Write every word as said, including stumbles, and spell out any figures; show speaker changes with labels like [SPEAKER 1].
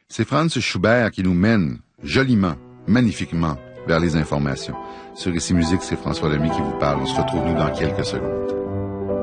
[SPEAKER 1] C'est Franz Schubert qui nous mène joliment, magnifiquement vers les informations. Sur Ici Musique, c'est François Lamy qui vous parle. On se retrouve nous dans quelques secondes.